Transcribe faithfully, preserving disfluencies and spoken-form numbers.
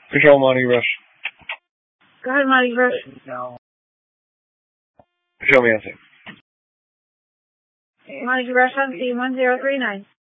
Control Monty Rush. Go ahead, Monty Rush. No. Control Nancy. Monty Rush on C one zero three nine.